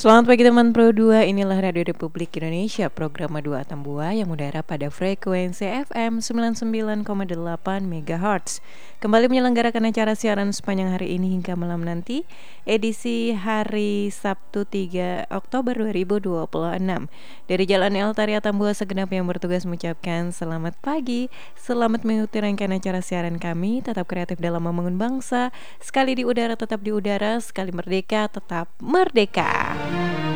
Selamat pagi teman Pro 2, inilah Radio Republik Indonesia, program Madu Atambua yang mudara pada frekuensi FM 99,8 MHz. Kembali menyelenggarakan acara siaran sepanjang hari ini hingga malam nanti, edisi hari Sabtu 3 Oktober 2026. Dari Jalan El Tari Atambua, segenap yang bertugas mengucapkan selamat pagi, selamat mengikuti rangkaian acara siaran kami, tetap kreatif dalam membangun bangsa, sekali di udara tetap di udara, sekali merdeka tetap merdeka.